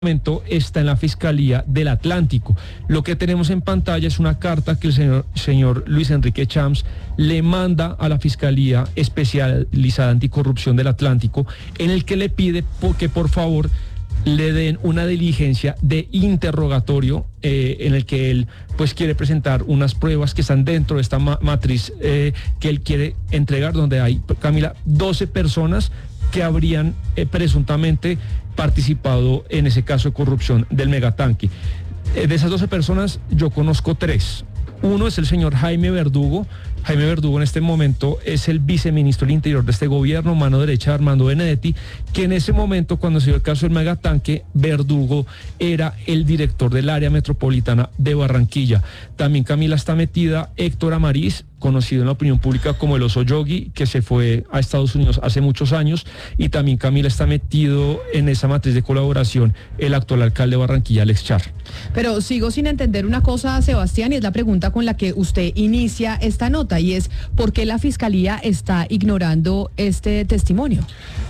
momento está en la Fiscalía del Atlántico. Lo que tenemos en pantalla es una carta que el señor Luis Enrique Champs le manda a la Fiscalía Especializada Anticorrupción del Atlántico, en el que le pide que por favor le den una diligencia de interrogatorio en el que él pues quiere presentar unas pruebas que están dentro de esta matriz que él quiere entregar, donde hay, Camila, 12 personas que habrían presuntamente participado en ese caso de corrupción del megatanque. De esas 12 personas yo conozco 3. Uno es el señor Jaime Verdugo. Jaime Verdugo en este momento es el viceministro del Interior de este gobierno, mano derecha de Armando Benedetti, que en ese momento, cuando se dio el caso del megatanque, Verdugo era el director del área metropolitana de Barranquilla. También, Camila, está metida Héctor Amariz, conocido en la opinión pública como el Oso Yogi, que se fue a Estados Unidos hace muchos años, y también, Camila, está metido en esa matriz de colaboración el actual alcalde de Barranquilla, Alex Char. Pero sigo sin entender una cosa, Sebastián, y es la pregunta con la que usted inicia esta nota, y es ¿por qué la Fiscalía está ignorando este testimonio?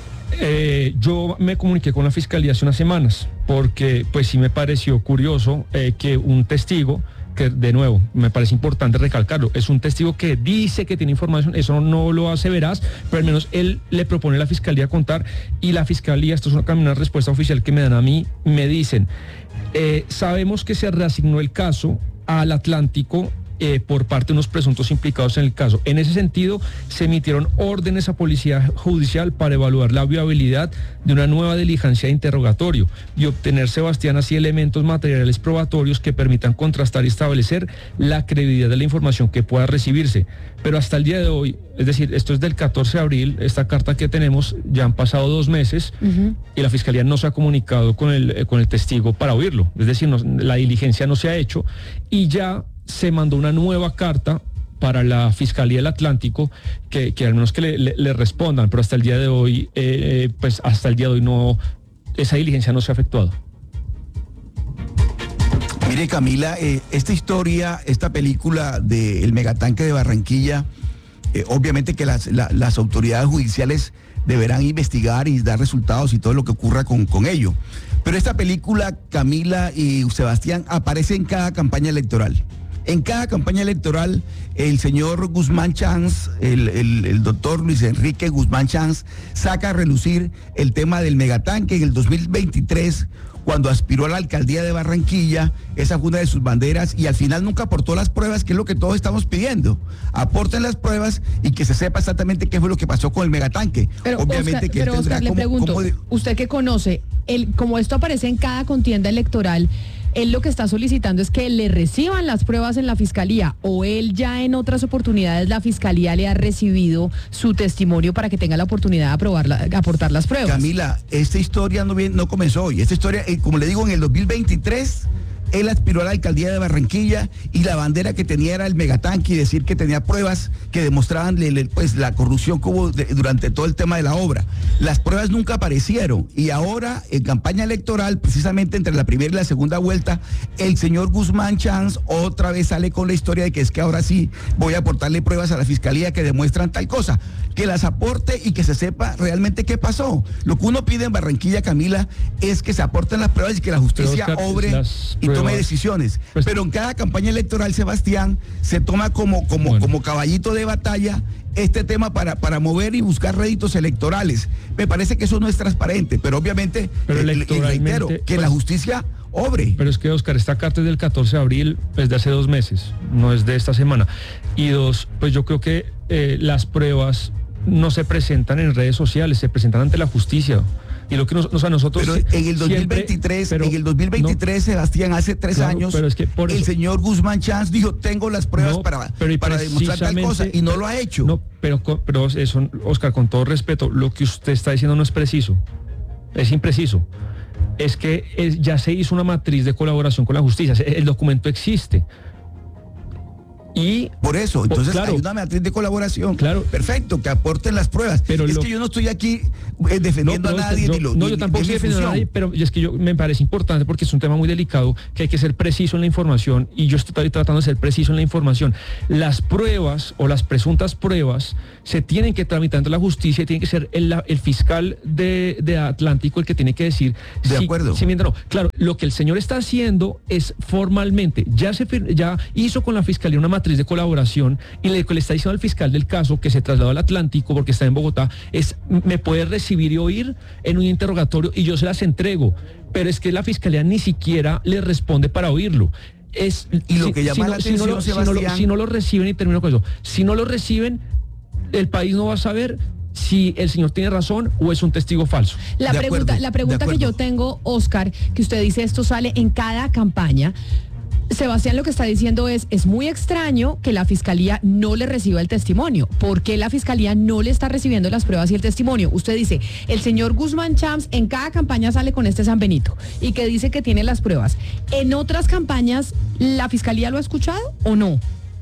Yo me comuniqué con la Fiscalía hace unas semanas, porque pues sí me pareció curioso que un testigo, que de nuevo, me parece importante recalcarlo, es un testigo que dice que tiene información, eso no lo hace veraz, pero al menos él le propone a la Fiscalía contar, y la Fiscalía, esto es una respuesta oficial que me dan a mí, me dicen, sabemos que se reasignó el caso al Atlántico por parte de unos presuntos implicados en el caso. En ese sentido, se emitieron órdenes a Policía Judicial para evaluar la viabilidad de una nueva diligencia de interrogatorio y obtener, Sebastián, así elementos materiales probatorios que permitan contrastar y establecer la credibilidad de la información que pueda recibirse. Pero hasta el día de hoy, es decir, esto es del 14 de abril, esta carta que tenemos, ya han pasado 2 meses y la Fiscalía no se ha comunicado con el testigo para oírlo. Es decir, la diligencia no se ha hecho y ya se mandó una nueva carta para la Fiscalía del Atlántico que al menos que le respondan, pero hasta el día de hoy, no, esa diligencia no se ha efectuado. Mire, Camila, esta historia, esta película del megatanque de Barranquilla, obviamente que las autoridades judiciales deberán investigar y dar resultados y todo lo que ocurra con ello. Pero esta película, Camila y Sebastián, aparece en cada campaña electoral. En cada campaña electoral, el señor Guzmán Champs, el doctor Luis Enrique Guzmán Champs, saca a relucir el tema del megatanque. En el 2023, cuando aspiró a la alcaldía de Barranquilla, esa fue una de sus banderas, y al final nunca aportó las pruebas, que es lo que todos estamos pidiendo. Aporten las pruebas y que se sepa exactamente qué fue lo que pasó con el megatanque. Pero obviamente Oscar, le pregunto, usted que conoce, como esto aparece en cada contienda electoral, él lo que está solicitando es que le reciban las pruebas en la Fiscalía, o él ya en otras oportunidades la Fiscalía le ha recibido su testimonio para que tenga la oportunidad de aportar las pruebas. Camila, esta historia no comenzó hoy. Esta historia, como le digo, en el 2023... él aspiró a la alcaldía de Barranquilla y la bandera que tenía era el megatanque, y decir que tenía pruebas que demostraban pues la corrupción que hubo durante todo el tema de la obra. Las pruebas nunca aparecieron, y ahora en campaña electoral, precisamente entre la primera y la segunda vuelta, el señor Guzmán Champs otra vez sale con la historia de que es que ahora sí voy a aportarle pruebas a la Fiscalía que demuestran tal cosa. Que las aporte y que se sepa realmente qué pasó. Lo que uno pide en Barranquilla, Camila, es que se aporten las pruebas y que la justicia obre y tome decisiones. Pero en cada campaña electoral, Sebastián, se toma como caballito de batalla este tema para mover y buscar réditos electorales. Me parece que eso no es transparente, pero obviamente, reitero, que la justicia obre. Pero es que, Oscar, esta carta es del 14 de abril, es de hace 2 meses, no es de esta semana. Y 2, pues yo creo que las pruebas no se presentan en redes sociales, se presentan ante la justicia. Y lo que nosotros... Pero en el 2023, Sebastián, hace 3 años, pero es que el señor Guzmán Champs dijo, tengo las pruebas para demostrar tal cosa, y no lo ha hecho. No, pero eso, Oscar, con todo respeto, lo que usted está diciendo no es preciso, es impreciso. Es que ya se hizo una matriz de colaboración con la justicia, el documento existe. Y por eso, entonces claro, hay una matriz de colaboración. Claro. Perfecto, que aporten las pruebas. Pero es que yo no estoy aquí defendiendo a nadie. Yo tampoco estoy defendiendo a nadie, pero es que me parece importante porque es un tema muy delicado, que hay que ser preciso en la información, y yo estoy tratando de ser preciso en la información. Las pruebas o las presuntas pruebas se tienen que tramitar ante la justicia y tiene que ser el fiscal de Atlántico el que tiene que decir. De acuerdo. No. Claro, lo que el señor está haciendo es formalmente, ya hizo con la fiscalía una matriz de colaboración, y le está diciendo al fiscal del caso que se trasladó al Atlántico porque está en Bogotá, me puede recibir y oír en un interrogatorio y yo se las entrego, pero es que la fiscalía ni siquiera le responde para oírlo. Y lo que llama la atención, Sebastián, si no lo reciben, y termino con eso, si no lo reciben, el país no va a saber si el señor tiene razón o es un testigo falso. La pregunta que yo tengo, Oscar, que usted dice esto sale en cada campaña. Sebastián lo que está diciendo es muy extraño que la fiscalía no le reciba el testimonio. ¿Por qué la fiscalía no le está recibiendo las pruebas y el testimonio? Usted dice, el señor Guzmán Champs en cada campaña sale con este San Benito y que dice que tiene las pruebas. ¿En otras campañas la fiscalía lo ha escuchado o no?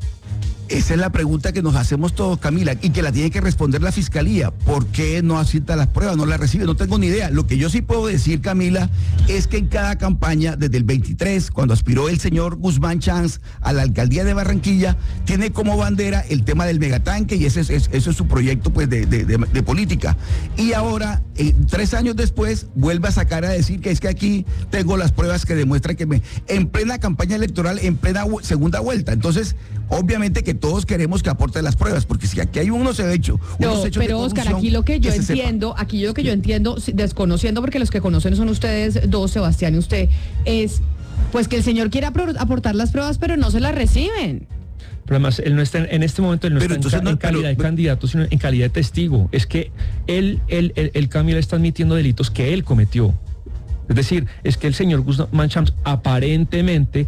Esa es la pregunta que nos hacemos todos, Camila, y que la tiene que responder la fiscalía. ¿Por qué no acepta las pruebas, no las recibe? No tengo ni idea. Lo que yo sí puedo decir, Camila, es que en cada campaña, desde el 23, cuando aspiró el señor Guzmán Champs a la alcaldía de Barranquilla, tiene como bandera el tema del megatanque, y eso es su proyecto, pues, de política. Y ahora, 3 años después, vuelve a sacar a decir que es que aquí tengo las pruebas que demuestran que en plena campaña electoral, en plena segunda vuelta. Entonces, obviamente que todos queremos que aporte las pruebas, porque si aquí hay unos hechos pero Oscar, aquí lo que yo entiendo, desconociendo, porque los que conocen son ustedes dos, Sebastián y usted, es pues que el señor quiere aportar las pruebas, pero no se las reciben. Pero además, él no está en este momento, él no está en calidad de candidato, sino en calidad de testigo. Es que él Camila, está admitiendo delitos que él cometió. Es decir, es que el señor Guzmán Champs aparentemente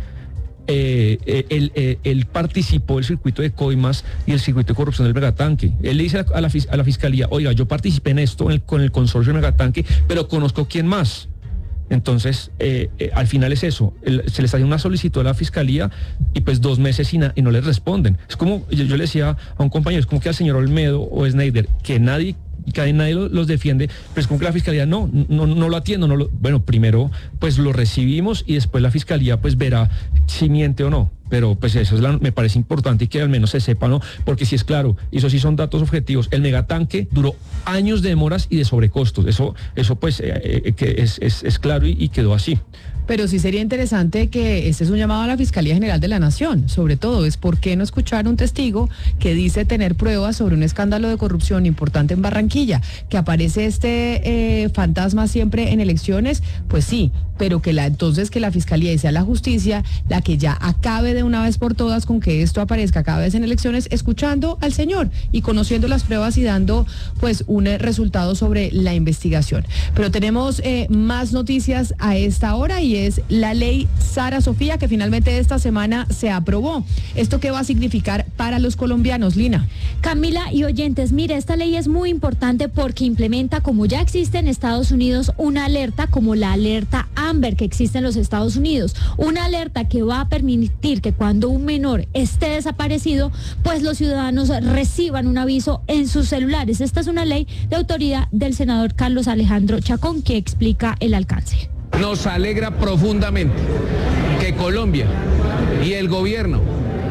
él participó del circuito de coimas y el circuito de corrupción del megatanque. Él le dice a la fiscalía, oiga, yo participé en esto con el consorcio del megatanque, pero conozco quién más. Entonces, al final es eso, se le está haciendo una solicitud a la fiscalía y pues 2 meses y no le responden. Es como, yo le decía a un compañero, es como que al señor Olmedo o Schneider, que nadie los defiende, pero es como que la fiscalía no lo atiende, bueno, primero pues lo recibimos y después la fiscalía pues verá si miente o no. Pero pues eso me parece importante y que al menos se sepa, ¿no? Porque sí es claro, eso sí son datos objetivos. El megatanque duró años de demoras y de sobrecostos. Eso pues que es claro y quedó así. Pero sí sería interesante que este es un llamado a la Fiscalía General de la Nación, sobre todo es por qué no escuchar a un testigo que dice tener pruebas sobre un escándalo de corrupción importante en Barranquilla, que aparece este fantasma siempre en elecciones, pues sí, pero que entonces que la Fiscalía y sea la justicia la que ya acabe de una vez por todas con que esto aparezca cada vez en elecciones, escuchando al señor y conociendo las pruebas y dando pues un resultado sobre la investigación. Pero tenemos más noticias a esta hora y es la ley Sara Sofía, que finalmente esta semana se aprobó. ¿Esto qué va a significar para los colombianos, Lina? Camila y oyentes, mire, esta ley es muy importante porque implementa, como ya existe en Estados Unidos, una alerta como la alerta Amber que existe en los Estados Unidos. Una alerta que va a permitir que cuando un menor esté desaparecido, pues los ciudadanos reciban un aviso en sus celulares. Esta es una ley de autoría del senador Carlos Alejandro Chacón, que explica el alcance. Nos alegra profundamente que Colombia y el gobierno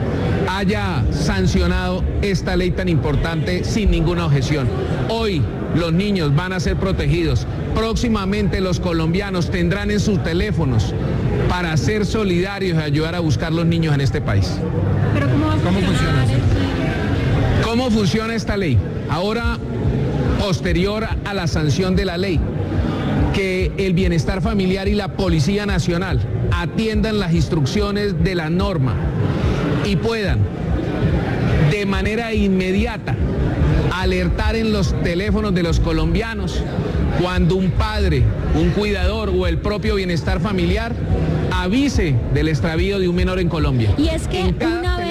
haya sancionado esta ley tan importante sin ninguna objeción. Hoy los niños van a ser protegidos. Próximamente los colombianos tendrán en sus teléfonos para ser solidarios y ayudar a buscar los niños en este país. ¿Pero cómo funciona? ¿Cómo funciona esta ley? Ahora, posterior a la sanción de la ley, que el Bienestar Familiar y la Policía Nacional atiendan las instrucciones de la norma y puedan de manera inmediata alertar en los teléfonos de los colombianos cuando un padre, un cuidador o el propio Bienestar Familiar avise del extravío de un menor en Colombia. Y es que una vez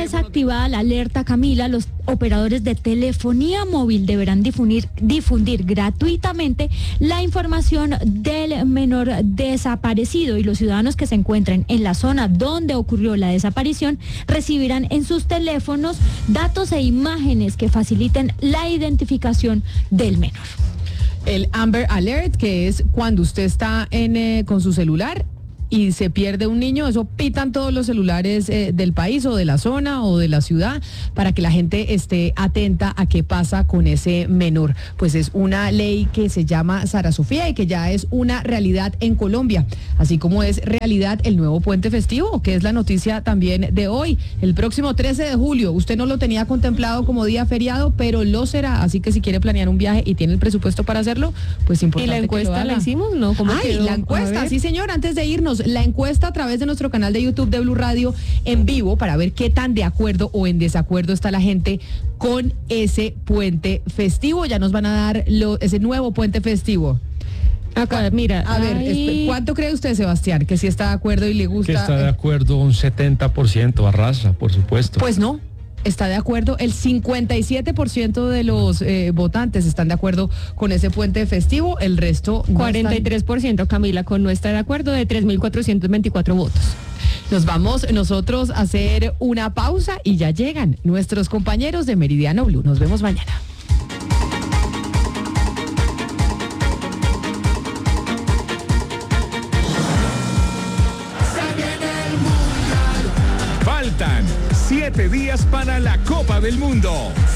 desactivada la alerta, Camila, los operadores de telefonía móvil deberán difundir gratuitamente la información del menor desaparecido, y los ciudadanos que se encuentren en la zona donde ocurrió la desaparición recibirán en sus teléfonos datos e imágenes que faciliten la identificación del menor. El Amber Alert, que es cuando usted está con su celular y se pierde un niño, eso pitan todos los celulares del país o de la zona o de la ciudad para que la gente esté atenta a qué pasa con ese menor. Pues es una ley que se llama Sara Sofía y que ya es una realidad en Colombia, así como es realidad el nuevo puente festivo, que es la noticia también de hoy, el próximo 13 de julio. Usted no lo tenía contemplado como día feriado, pero lo será, así que si quiere planear un viaje y tiene el presupuesto para hacerlo, pues importante. ¿Y la encuesta la hicimos? ¿No? La encuesta, sí señor, antes de irnos, la encuesta a través de nuestro canal de YouTube de Blue Radio en vivo para ver qué tan de acuerdo o en desacuerdo está la gente con ese puente festivo. Ya nos van a dar ese nuevo puente festivo. Acá, mira. A ver, ¿cuánto cree usted, Sebastián, que sí está de acuerdo y le gusta? Que está de acuerdo un 70%, arrasa, por supuesto. Pues no. Está de acuerdo, el 57% de los votantes están de acuerdo con ese puente festivo, el resto no 43%, Camila, con no estar de acuerdo, de 3.424 votos. Nos vamos nosotros a hacer una pausa y ya llegan nuestros compañeros de Meridiano Blue. Nos vemos mañana. Faltan 7 días para la Copa del Mundo.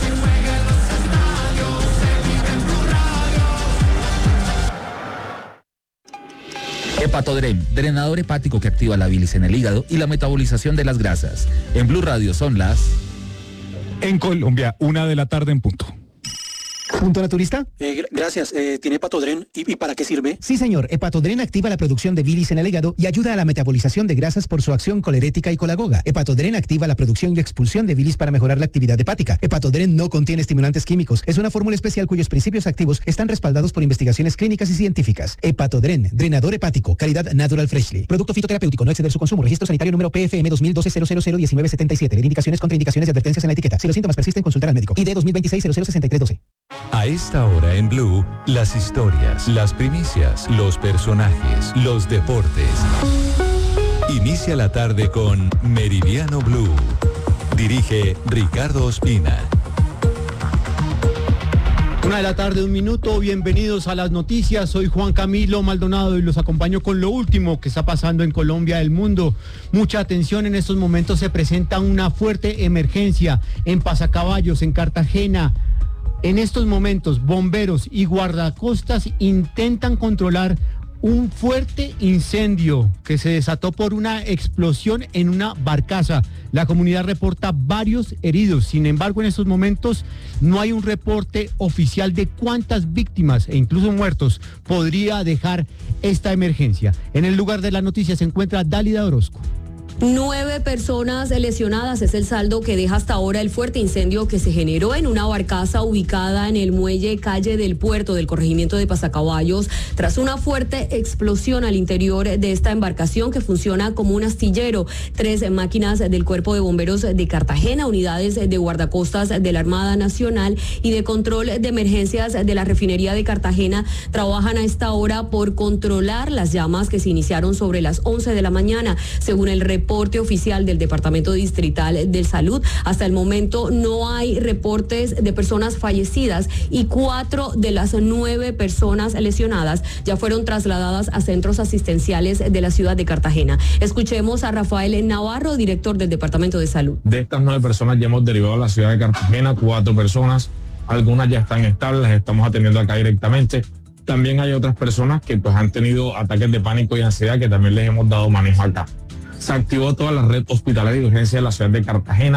Hepatodren, drenador hepático que activa la bilis en el hígado y la metabolización de las grasas. En Blue Radio son las... En Colombia, 1:00 p.m. en punto. ¿Punto naturista? Gracias. ¿Tiene Hepatodren? ¿Y para qué sirve? Sí, señor. Hepatodren activa la producción de bilis en el hígado y ayuda a la metabolización de grasas por su acción colerética y colagoga. Hepatodren activa la producción y expulsión de bilis para mejorar la actividad hepática. Hepatodren no contiene estimulantes químicos. Es una fórmula especial cuyos principios activos están respaldados por investigaciones clínicas y científicas. Hepatodren, drenador hepático, calidad Natural Freshly. Producto fitoterapéutico, no exceder su consumo. Registro sanitario número PFM 2012-0001977. Leer indicaciones, contraindicaciones y advertencias en la etiqueta. Si los síntomas persisten, consultar al médico. ID 2026-006312. A esta hora en Blue, las historias, las primicias, los personajes, los deportes. Inicia la tarde con Meridiano Blue. Dirige Ricardo Ospina. 1:00 p.m, bienvenidos a las noticias. Soy Juan Camilo Maldonado y los acompaño con lo último que está pasando en Colombia, el mundo. Mucha atención, en estos momentos se presenta una fuerte emergencia en Pasacaballos, en Cartagena. En estos momentos, bomberos y guardacostas intentan controlar un fuerte incendio que se desató por una explosión en una barcaza. La comunidad reporta varios heridos. Sin embargo, en estos momentos no hay un reporte oficial de cuántas víctimas e incluso muertos podría dejar esta emergencia. En el lugar de la noticia se encuentra Dálida Orozco. 9 personas lesionadas es el saldo que deja hasta ahora el fuerte incendio que se generó en una barcaza ubicada en el muelle Calle del Puerto del corregimiento de Pasacaballos tras una fuerte explosión al interior de esta embarcación que funciona como un astillero. 3 máquinas del Cuerpo de Bomberos de Cartagena, unidades de guardacostas de la Armada Nacional y de control de emergencias de la refinería de Cartagena trabajan a esta hora por controlar las llamas que se iniciaron sobre las 11 de la mañana. Según el reporte oficial del Departamento Distrital de Salud, hasta el momento no hay reportes de personas fallecidas y 4 de las 9 personas lesionadas ya fueron trasladadas a centros asistenciales de la ciudad de Cartagena. Escuchemos a Rafael Navarro, director del Departamento de Salud. De estas 9 personas ya hemos derivado a la ciudad de Cartagena, 4 personas, algunas ya están estables, las estamos atendiendo acá directamente. También hay otras personas que pues han tenido ataques de pánico y ansiedad que también les hemos dado manejo acá. Se activó toda la red hospitalaria de urgencia de la ciudad de Cartagena.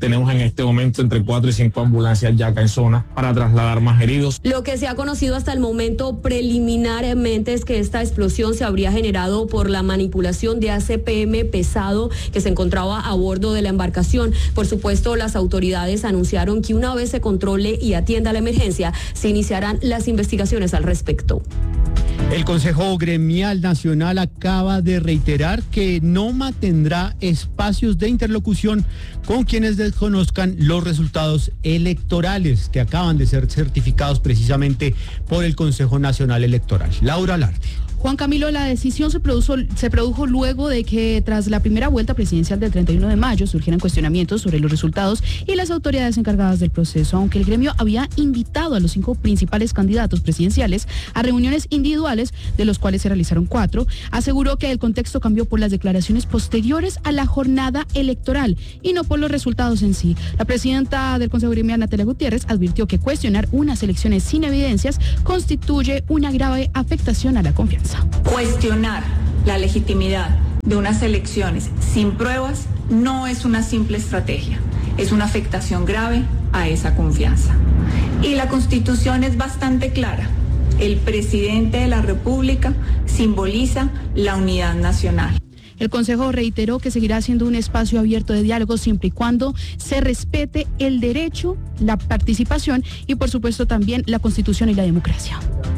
Tenemos en este momento entre 4 y 5 ambulancias ya acá en zona para trasladar más heridos. Lo que se ha conocido hasta el momento preliminarmente es que esta explosión se habría generado por la manipulación de ACPM pesado que se encontraba a bordo de la embarcación. Por supuesto, las autoridades anunciaron que una vez se controle y atienda la emergencia, se iniciarán las investigaciones al respecto. El Consejo Gremial Nacional acaba de reiterar que no mantendrá espacios de interlocución con quienes desconozcan los resultados electorales que acaban de ser certificados precisamente por el Consejo Nacional Electoral. Laura Larte. Juan Camilo, la decisión se produjo luego de que tras la primera vuelta presidencial del 31 de mayo surgieran cuestionamientos sobre los resultados y las autoridades encargadas del proceso, aunque el gremio había invitado a los 5 principales candidatos presidenciales a reuniones individuales, de los cuales se realizaron 4, aseguró que el contexto cambió por las declaraciones posteriores a la jornada electoral y no por los resultados en sí. La presidenta del Consejo Gremial, Natalia Gutiérrez, advirtió que cuestionar unas elecciones sin evidencias constituye una grave afectación a la confianza. Cuestionar la legitimidad de unas elecciones sin pruebas no es una simple estrategia, es una afectación grave a esa confianza. Y la Constitución es bastante clara. El presidente de la República simboliza la unidad nacional. El Consejo reiteró que seguirá siendo un espacio abierto de diálogo siempre y cuando se respete el derecho, la participación y por supuesto también la Constitución y la democracia.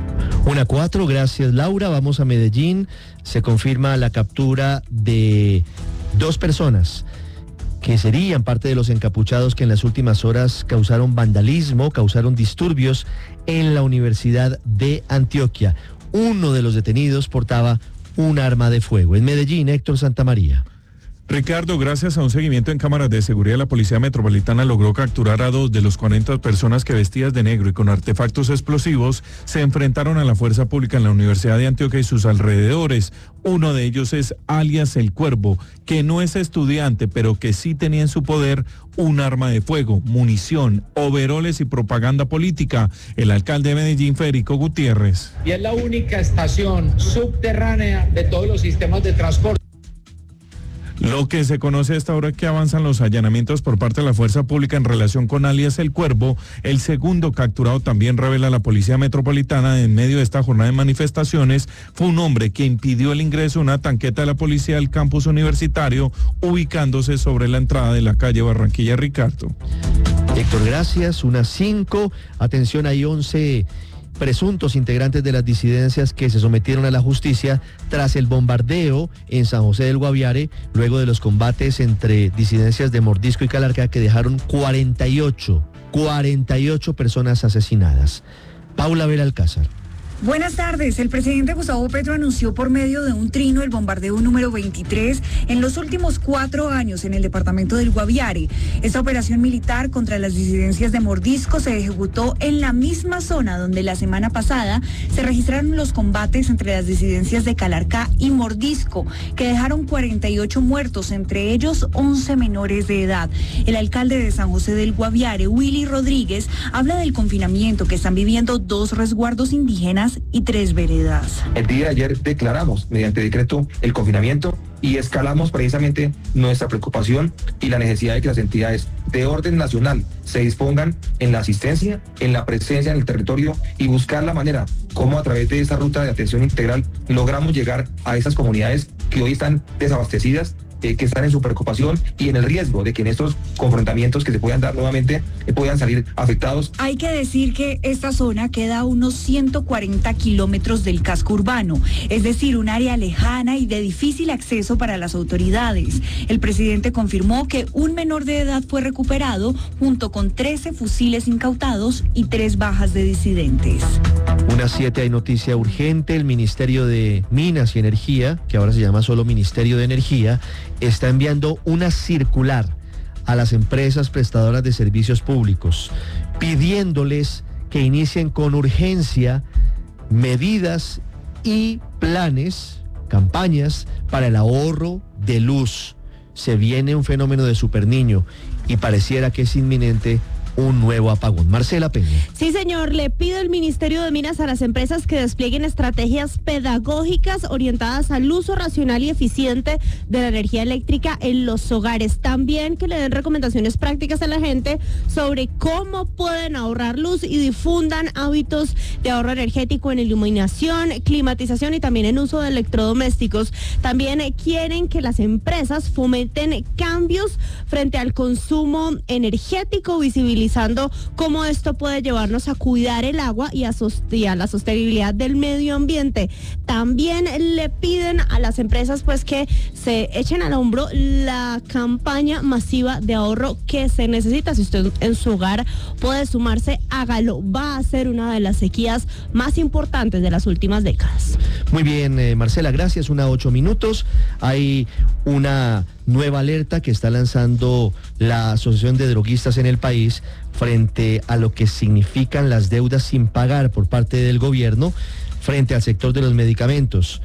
1-4, gracias Laura. Vamos a Medellín. Se confirma la captura de 2 personas que serían parte de los encapuchados que en las últimas horas causaron vandalismo, causaron disturbios en la Universidad de Antioquia. Uno de los detenidos portaba un arma de fuego. En Medellín, Héctor Santamaría. Ricardo, gracias a un seguimiento en cámaras de seguridad, la Policía Metropolitana logró capturar a 2 de los 40 personas que vestidas de negro y con artefactos explosivos se enfrentaron a la fuerza pública en la Universidad de Antioquia y sus alrededores. Uno de ellos es alias El Cuervo, que no es estudiante, pero que sí tenía en su poder un arma de fuego, munición, overoles y propaganda política. El alcalde de Medellín, Federico Gutiérrez. Y es la única estación subterránea de todos los sistemas de transporte. Lo que se conoce hasta ahora es que avanzan los allanamientos por parte de la fuerza pública en relación con alias El Cuervo. El segundo capturado, también revela la Policía Metropolitana, en medio de esta jornada de manifestaciones, fue un hombre que impidió el ingreso de una tanqueta de la policía al campus universitario, ubicándose sobre la entrada de la calle Barranquilla. Ricardo. Héctor, gracias. 1-5. Atención, hay 11 presuntos integrantes de las disidencias que se sometieron a la justicia tras el bombardeo en San José del Guaviare, luego de los combates entre disidencias de Mordisco y Calarcá que dejaron 48 personas asesinadas. Paula Vera Alcázar. Buenas tardes. El presidente Gustavo Petro anunció por medio de un trino el bombardeo número 23 en los últimos 4 años en el departamento del Guaviare. Esta operación militar contra las disidencias de Mordisco se ejecutó en la misma zona donde la semana pasada se registraron los combates entre las disidencias de Calarcá y Mordisco, que dejaron 48 muertos, entre ellos 11 menores de edad. El alcalde de San José del Guaviare, Willy Rodríguez, habla del confinamiento que están viviendo 2 resguardos indígenas y 3 veredas. El día de ayer declaramos mediante decreto el confinamiento y escalamos precisamente nuestra preocupación y la necesidad de que las entidades de orden nacional se dispongan en la asistencia, en la presencia en el territorio y buscar la manera como a través de esta ruta de atención integral logramos llegar a esas comunidades que hoy están desabastecidas, que están en su preocupación y en el riesgo de que en estos confrontamientos que se puedan dar nuevamente puedan salir afectados. Hay que decir que esta zona queda a unos 140 kilómetros del casco urbano, es decir, un área lejana y de difícil acceso para las autoridades. El presidente confirmó que un menor de edad fue recuperado junto con 13 fusiles incautados y 3 bajas de disidentes. 1-7, hay noticia urgente. El Ministerio de Minas y Energía, que ahora se llama solo Ministerio de Energía, está enviando una circular a las empresas prestadoras de servicios públicos, pidiéndoles que inicien con urgencia medidas y planes, campañas para el ahorro de luz. Se viene un fenómeno de superniño y pareciera que es inminente un nuevo apagón. Marcela Peña. Sí, señor, le pide el Ministerio de Minas a las empresas que desplieguen estrategias pedagógicas orientadas al uso racional y eficiente de la energía eléctrica en los hogares. También que le den recomendaciones prácticas a la gente sobre cómo pueden ahorrar luz y difundan hábitos de ahorro energético en iluminación, climatización y también en uso de electrodomésticos. También quieren que las empresas fomenten cambios frente al consumo energético, visibilizando cómo esto puede llevarnos a cuidar el agua y a la sostenibilidad del medio ambiente. También le piden a las empresas pues que se echen al hombro la campaña masiva de ahorro que se necesita. Si usted en su hogar puede sumarse, hágalo. Va a ser una de las sequías más importantes de las últimas décadas. Muy bien, Marcela, gracias. 8 minutos. Hay una nueva alerta que está lanzando la Asociación de Droguistas en el país frente a lo que significan las deudas sin pagar por parte del gobierno frente al sector de los medicamentos.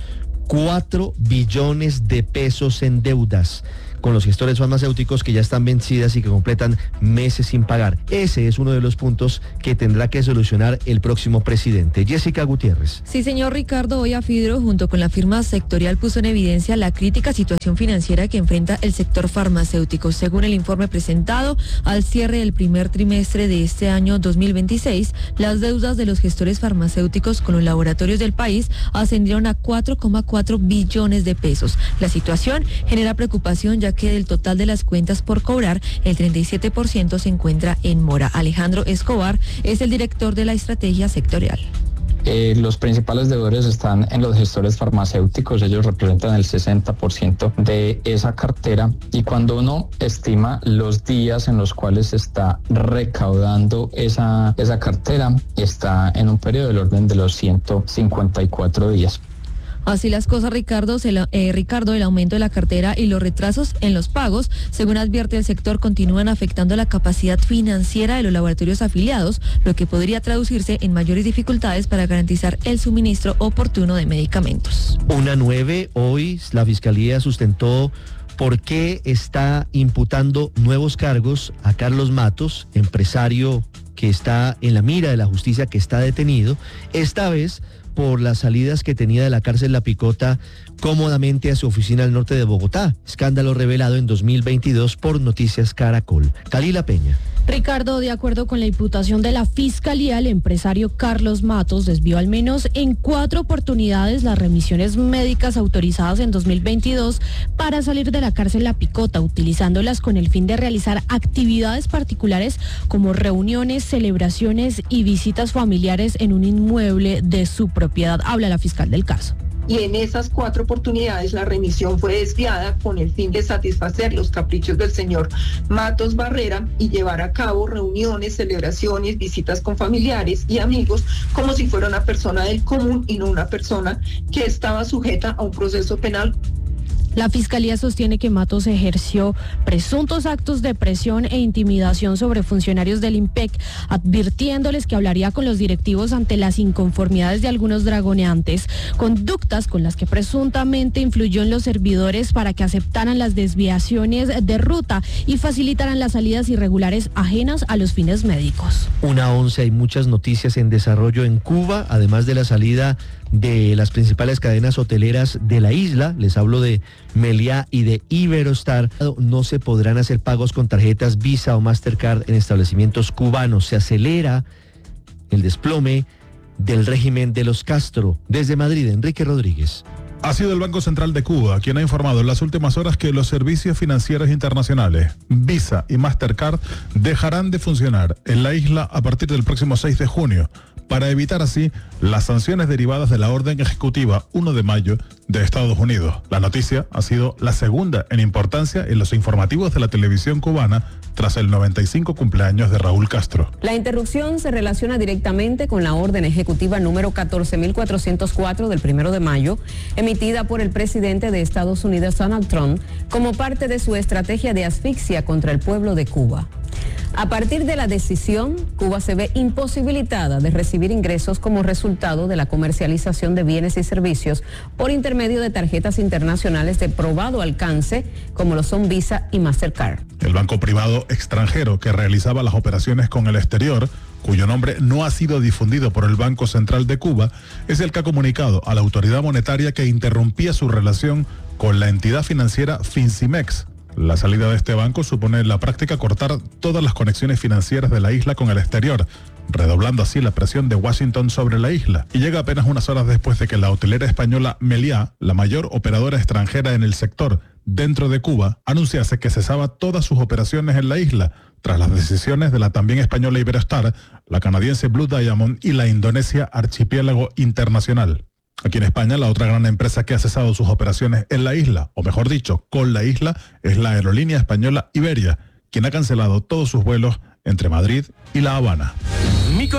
4 billones de pesos en deudas con los gestores farmacéuticos que ya están vencidas y que completan meses sin pagar. Ese es uno de los puntos que tendrá que solucionar el próximo presidente. Jessica Gutiérrez. Sí, señor Ricardo, hoy Afidro, junto con la firma sectorial, puso en evidencia la crítica situación financiera que enfrenta el sector farmacéutico. Según el informe presentado, al cierre del primer trimestre de este año 2026, las deudas de los gestores farmacéuticos con los laboratorios del país ascendieron a 4,4 billones de pesos. La situación genera preocupación, ya que del total de las cuentas por cobrar, el 37% se encuentra en mora. Alejandro Escobar es el director de la estrategia sectorial. Los principales deudores están en los gestores farmacéuticos, ellos representan el 60% de esa cartera, y cuando uno estima los días en los cuales se está recaudando esa cartera, está en un periodo del orden de los 154 días. Así las cosas, Ricardo, el aumento de la cartera y los retrasos en los pagos, según advierte el sector, continúan afectando la capacidad financiera de los laboratorios afiliados, lo que podría traducirse en mayores dificultades para garantizar el suministro oportuno de medicamentos. 1:09, hoy la Fiscalía sustentó por qué está imputando nuevos cargos a Carlos Matos, empresario que está en la mira de la justicia, que está detenido, esta vez por las salidas que tenía de la cárcel La Picota cómodamente a su oficina al norte de Bogotá. Escándalo revelado en 2022 por Noticias Caracol. Kalila Peña. Ricardo, de acuerdo con la imputación de la Fiscalía, el empresario Carlos Matos desvió al menos en 4 oportunidades las remisiones médicas autorizadas en 2022 para salir de la cárcel La Picota, utilizándolas con el fin de realizar actividades particulares como reuniones, celebraciones y visitas familiares en un inmueble de su propiedad. Habla la fiscal del caso. Y en esas 4 oportunidades la remisión fue desviada con el fin de satisfacer los caprichos del señor Matos Barrera y llevar a cabo reuniones, celebraciones, visitas con familiares y amigos como si fuera una persona del común y no una persona que estaba sujeta a un proceso penal. La Fiscalía sostiene que Matos ejerció presuntos actos de presión e intimidación sobre funcionarios del IMPEC, advirtiéndoles que hablaría con los directivos ante las inconformidades de algunos dragoneantes, conductas con las que presuntamente influyó en los servidores para que aceptaran las desviaciones de ruta y facilitaran las salidas irregulares ajenas a los fines médicos. 1:11, hay muchas noticias en desarrollo en Cuba, además de la salida de las principales cadenas hoteleras de la isla. Les hablo de Meliá y de Iberostar. No se podrán hacer pagos con tarjetas Visa o Mastercard en establecimientos cubanos. Se acelera el desplome del régimen de los Castro. Desde Madrid, Enrique Rodríguez. Ha sido el Banco Central de Cuba quien ha informado en las últimas horas que los servicios financieros internacionales Visa y Mastercard dejarán de funcionar en la isla a partir del próximo 6 de junio, para evitar así las sanciones derivadas de la orden ejecutiva 1 de mayo de Estados Unidos. La noticia ha sido la segunda en importancia en los informativos de la televisión cubana tras el 95 cumpleaños de Raúl Castro. La interrupción se relaciona directamente con la orden ejecutiva número 14.404 del 1 de mayo, emitida por el presidente de Estados Unidos, Donald Trump, como parte de su estrategia de asfixia contra el pueblo de Cuba. A partir de la decisión, Cuba se ve imposibilitada de recibir ingresos como resultado de la comercialización de bienes y servicios por intermedio de tarjetas internacionales de probado alcance, como lo son Visa y Mastercard. El banco privado extranjero que realizaba las operaciones con el exterior, cuyo nombre no ha sido difundido por el Banco Central de Cuba, es el que ha comunicado a la autoridad monetaria que interrumpía su relación con la entidad financiera Fincimex. La salida de este banco supone en la práctica cortar todas las conexiones financieras de la isla con el exterior, redoblando así la presión de Washington sobre la isla. Y llega apenas unas horas después de que la hotelera española Meliá, la mayor operadora extranjera en el sector dentro de Cuba, anunciase que cesaba todas sus operaciones en la isla, tras las decisiones de la también española Iberostar, la canadiense Blue Diamond y la indonesia Archipiélago Internacional. Aquí en España, la otra gran empresa que ha cesado sus operaciones en la isla, o mejor dicho, con la isla, es la aerolínea española Iberia, quien ha cancelado todos sus vuelos entre Madrid y La Habana.